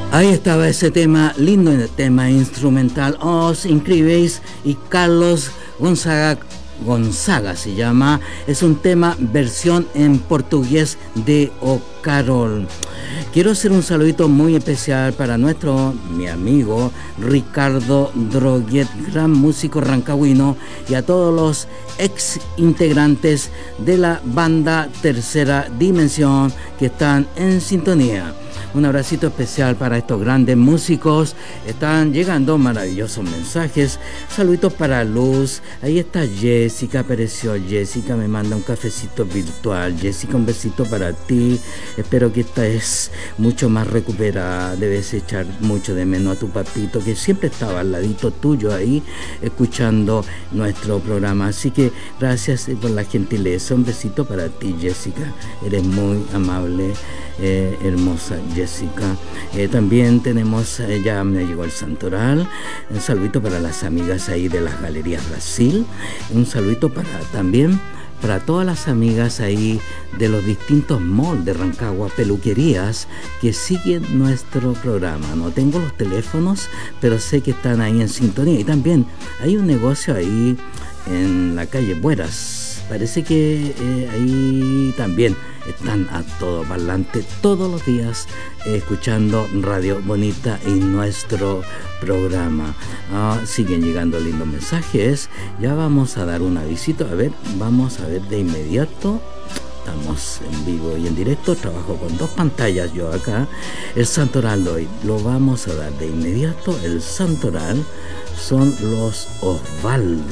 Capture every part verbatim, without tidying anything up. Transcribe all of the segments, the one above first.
Ahí estaba ese tema, lindo tema instrumental, Os Incríveis y Carlos Gonzaga, Gonzaga se llama, es un tema versión en portugués de O Carol. Quiero hacer un saludito muy especial para nuestro, mi amigo Ricardo Droguet, gran músico rancagüino, y a todos los ex integrantes de la banda Tercera Dimensión que están en sintonía. Un abracito especial para estos grandes músicos. Están llegando maravillosos mensajes. Saluditos para Luz. Ahí está Jessica, apareció Jessica, me manda un cafecito virtual. Jessica, un besito para ti. Espero que estés mucho más recuperada. Debes echar mucho de menos a tu papito, que siempre estaba al ladito tuyo ahí, escuchando nuestro programa. Así que gracias por la gentileza. Un besito para ti, Jessica. Eres muy amable. Eh, hermosa Jessica. Eh, también tenemos, eh, ya me llegó el santoral. Un saludito para las amigas ahí de las Galerías Brasil. Un saludito para también para todas las amigas ahí de los distintos malls de Rancagua, peluquerías que siguen nuestro programa. No tengo los teléfonos, pero sé que están ahí en sintonía. Y también hay un negocio ahí en la calle Bueras. Parece que eh, ahí también están a todo parlante todos los días eh, escuchando Radio Bonita y nuestro programa. Ah, siguen llegando lindos mensajes. Ya vamos a dar un avisito. A ver, vamos a ver de inmediato. Estamos en vivo y en directo. Trabajo con dos pantallas yo acá. El santoral de hoy lo vamos a dar de inmediato. El santoral son los Osvaldo.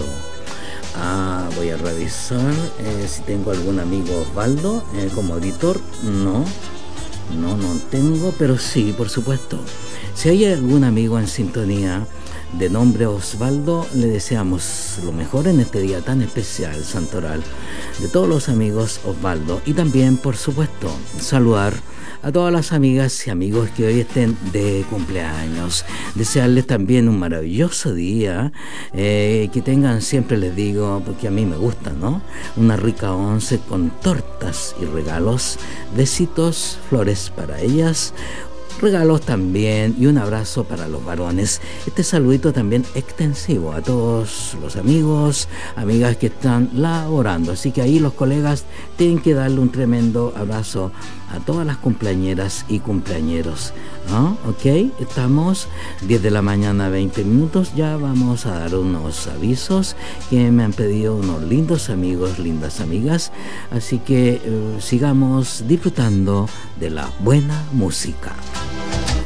Ah, voy a revisar eh, si tengo algún amigo Osvaldo eh, como auditor. No, no, no tengo, pero sí, por supuesto. Si hay algún amigo en sintonía de nombre Osvaldo, le deseamos lo mejor en este día tan especial, santoral, de todos los amigos Osvaldo. Y también, por supuesto, saludar a todas las amigas y amigos que hoy estén de cumpleaños. Desearles también un maravilloso día, eh, que tengan, siempre les digo, porque a mí me gusta, ¿no? Una rica once con tortas y regalos, besitos, flores para ellas, regalos también y un abrazo para los varones. Este saludito también extensivo a todos los amigos, amigas que están laborando. Así que ahí los colegas tienen que darle un tremendo abrazo a todas las cumpleañeras y cumpleañeros. ¿No? Ok, estamos diez de la mañana, veinte minutos. Ya vamos a dar unos avisos que me han pedido unos lindos amigos, lindas amigas. Así que eh, sigamos disfrutando de la buena música.